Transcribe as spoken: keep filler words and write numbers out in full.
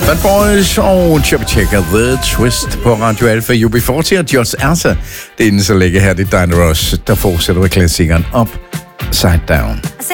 Bad Boys og Chubby Checker, The Twist på Radio Alpha. U B fyrre og Just Elsa. Det er inden så ligger her, det er Diana Ross, der fortsætter med klassikeren Upside Down.